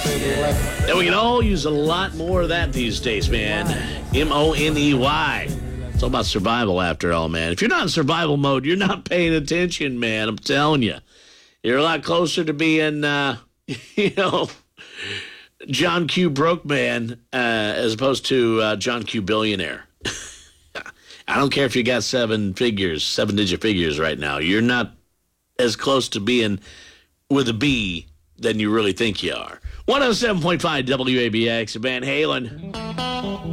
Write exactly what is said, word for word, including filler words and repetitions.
And we can all use a lot more of that these days, man. M O N E Y. It's all about survival after all, man. If you're not in survival mode, you're not paying attention, man. I'm telling you. You're a lot closer to being, uh, you know, John Q. Broke Man uh, as opposed to uh, John Q. Billionaire. I don't care if you got seven figures, seven-digit figures right now. You're not as close to being with a B than you really think you are. one oh seven point five W A B X, Van Halen.